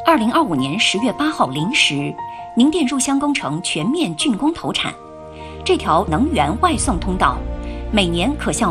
2025年10月8号0时，宁电入湘工程全面竣工投产。这条能源外送通道每年可向